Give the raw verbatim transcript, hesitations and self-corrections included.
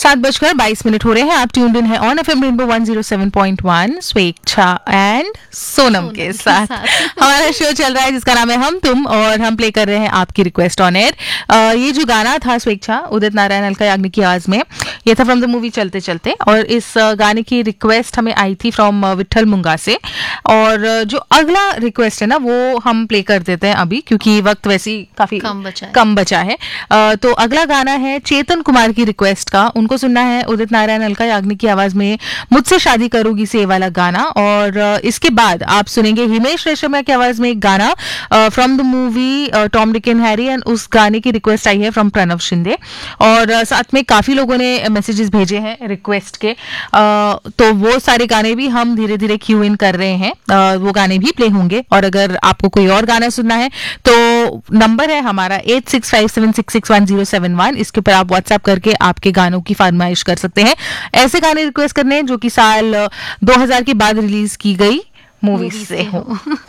सात बजकर बाईस मिनट हो रहे हैं। आप ट्यून्ड इन है on FM rainbow one zero seven point one स्वेच्छा एंड सोनम के साथ। हमारा शो चल रहा है जिसका नाम है हम तुम, और हम प्ले कर रहे हैं आपकी रिक्वेस्ट ऑन एयर। ये जो गाना था स्वेच्छा, उदित नारायण अलका याग्निक की आवाज में, ये था फ्रॉम द मूवी चलते चलते, और इस गाने की रिक्वेस्ट हमें आई थी फ्रॉम विठल मुंगा से। और जो अगला रिक्वेस्ट है ना वो हम प्ले कर देते हैं अभी, क्योंकि वक्त वैसे ही काफी कम बचा है। कम बचा है। अ, तो अगला गाना है चेतन कुमार की रिक्वेस्ट का। उनको सुनना है उदित नारायण अलका याग्निक की आवाज में मुझसे शादी करोगी से वाला गाना। और अ, इसके बाद आप सुनेंगे हिमेश रेशमिया की आवाज में एक गाना from the movie Tom Dick and Harry, and उस गाने की रिक्वेस्ट आई है फ्रॉम प्रणव शिंदे। और uh, साथ में काफी लोगों ने मैसेजेस भेजे हैं रिक्वेस्ट के, uh, तो वो सारे गाने भी हम धीरे धीरे क्यू इन कर रहे हैं। uh, वो गाने भी प्ले होंगे। और अगर आपको कोई और गाना सुनना है तो नंबर है हमारा eight six five seven six six one zero seven one. इसके ऊपर आप व्हाट्सएप करके आपके गानों की फरमाइश कर सकते हैं। ऐसे गाने रिक्वेस्ट करने हैं जो कि साल दो हज़ार के बाद रिलीज की गई मूवीज से हो।